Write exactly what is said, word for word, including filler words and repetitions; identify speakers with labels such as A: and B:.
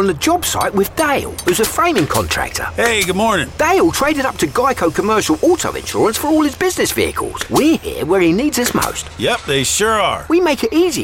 A: on the job site with Dale, who's a framing contractor.
B: Hey, good morning.
A: Dale traded up to Geico Commercial Auto Insurance for all his business vehicles. We're here where he needs us most.
B: Yep, they sure are.
A: We make it easy